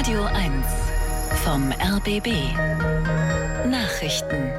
Radio 1 vom RBB. Nachrichten.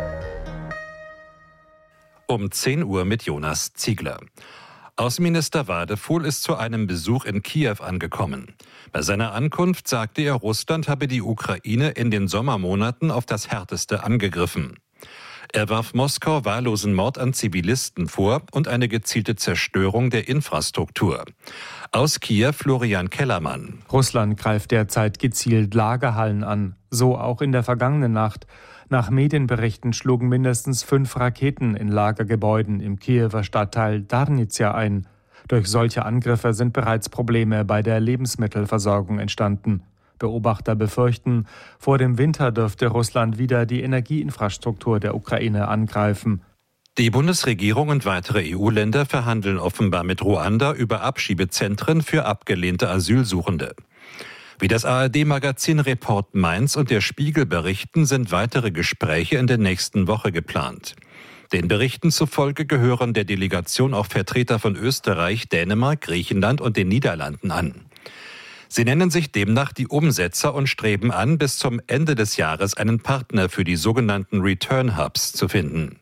Um 10 Uhr mit Jonas Ziegler. Außenminister Wadefuhl ist zu einem Besuch in Kiew angekommen. Bei seiner Ankunft sagte er, Russland habe die Ukraine in den Sommermonaten auf das Härteste angegriffen. Er warf Moskau wahllosen Mord an Zivilisten vor und eine gezielte Zerstörung der Infrastruktur. Aus Kiew Florian Kellermann. Russland greift derzeit gezielt Lagerhallen an, so auch in der vergangenen Nacht. Nach Medienberichten schlugen mindestens 5 Raketen in Lagergebäuden im Kiewer Stadtteil Darnizja ein. Durch solche Angriffe sind bereits Probleme bei der Lebensmittelversorgung entstanden. Beobachter befürchten, vor dem Winter dürfte Russland wieder die Energieinfrastruktur der Ukraine angreifen. Die Bundesregierung und weitere EU-Länder verhandeln offenbar mit Ruanda über Abschiebezentren für abgelehnte Asylsuchende. Wie das ARD-Magazin Report Mainz und der Spiegel berichten, sind weitere Gespräche in der nächsten Woche geplant. Den Berichten zufolge gehören der Delegation auch Vertreter von Österreich, Dänemark, Griechenland und den Niederlanden an. Sie nennen sich demnach die Umsetzer und streben an, bis zum Ende des Jahres einen Partner für die sogenannten Return Hubs zu finden.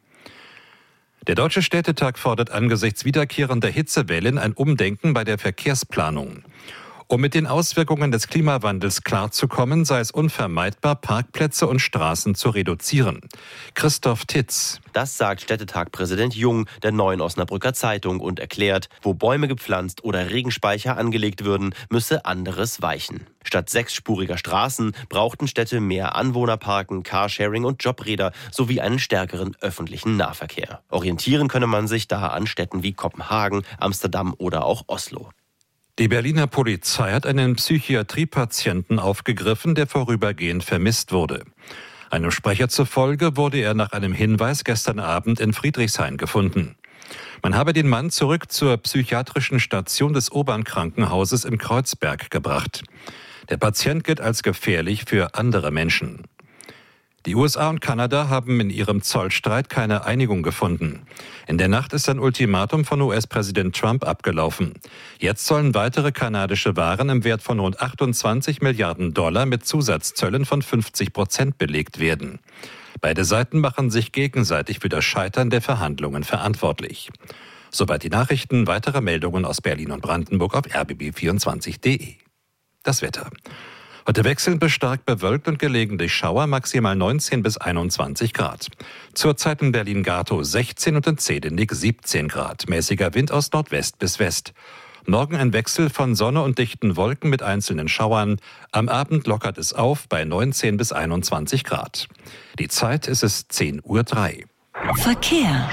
Der Deutsche Städtetag fordert angesichts wiederkehrender Hitzewellen ein Umdenken bei der Verkehrsplanung. Um mit den Auswirkungen des Klimawandels klarzukommen, sei es unvermeidbar, Parkplätze und Straßen zu reduzieren. Christoph Titz. Das sagt Städtetag-Präsident Jung der Neuen Osnabrücker Zeitung und erklärt, wo Bäume gepflanzt oder Regenspeicher angelegt würden, müsse anderes weichen. Statt 6-spuriger Straßen brauchten Städte mehr Anwohnerparken, Carsharing und Jobräder sowie einen stärkeren öffentlichen Nahverkehr. Orientieren könne man sich da an Städten wie Kopenhagen, Amsterdam oder auch Oslo. Die Berliner Polizei hat einen Psychiatriepatienten aufgegriffen, der vorübergehend vermisst wurde. Einem Sprecher zufolge wurde er nach einem Hinweis gestern Abend in Friedrichshain gefunden. Man habe den Mann zurück zur psychiatrischen Station des Obern-Krankenhauses in Kreuzberg gebracht. Der Patient gilt als gefährlich für andere Menschen. Die USA und Kanada haben in ihrem Zollstreit keine Einigung gefunden. In der Nacht ist ein Ultimatum von US-Präsident Trump abgelaufen. Jetzt sollen weitere kanadische Waren im Wert von rund 28 Milliarden Dollar mit Zusatzzöllen von 50% belegt werden. Beide Seiten machen sich gegenseitig für das Scheitern der Verhandlungen verantwortlich. Soweit die Nachrichten, weitere Meldungen aus Berlin und Brandenburg auf rbb24.de. Das Wetter. Heute wechselnd bis stark bewölkt und gelegentlich Schauer, maximal 19 bis 21 Grad. Zurzeit in Berlin-Gatow 16 und in Zehdenick 17 Grad. Mäßiger Wind aus Nordwest bis West. Morgen ein Wechsel von Sonne und dichten Wolken mit einzelnen Schauern. Am Abend lockert es auf bei 19 bis 21 Grad. Die Zeit ist es 10:03 Uhr. Verkehr.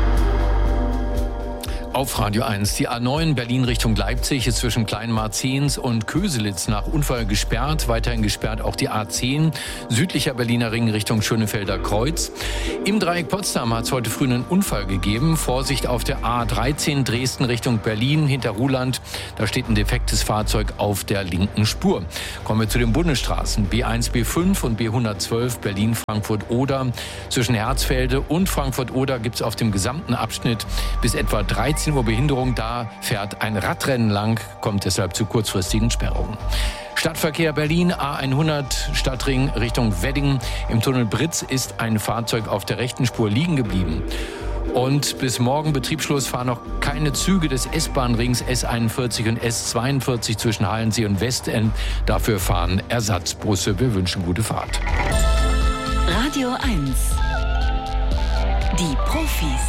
Auf Radio 1. Die A9 Berlin Richtung Leipzig ist zwischen Kleinmarzens und Köselitz nach Unfall gesperrt. Weiterhin gesperrt auch die A10 südlicher Berliner Ring Richtung Schönefelder Kreuz. Im Dreieck Potsdam hat es heute früh einen Unfall gegeben. Vorsicht auf der A13 Dresden Richtung Berlin hinter Ruhland. Da steht ein defektes Fahrzeug auf der linken Spur. Kommen wir zu den Bundesstraßen. B1, B5 und B112 Berlin-Frankfurt-Oder. Zwischen Herzfelde und Frankfurt-Oder gibt es auf dem gesamten Abschnitt bis etwa 13 Uhr Behinderung. Da fährt ein Radrennen lang, kommt deshalb zu kurzfristigen Sperrungen. Stadtverkehr Berlin, A100 Stadtring Richtung Wedding. Im Tunnel Britz ist ein Fahrzeug auf der rechten Spur liegen geblieben. Und bis morgen Betriebsschluss fahren noch keine Züge des S-Bahn-Rings S41 und S42 zwischen Hallensee und Westend. Dafür fahren Ersatzbusse. Wir wünschen gute Fahrt. Radio 1. Die Profis.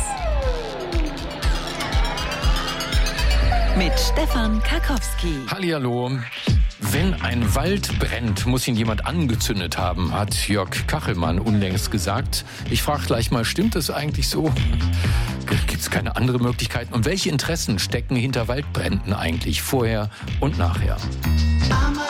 Mit Stefan Karkowski. Hallihallo. Wenn ein Wald brennt, muss ihn jemand angezündet haben, hat Jörg Kachelmann unlängst gesagt. Ich frage gleich mal, stimmt das eigentlich so? Gibt es keine andere Möglichkeiten? Und welche Interessen stecken hinter Waldbränden eigentlich vorher und nachher?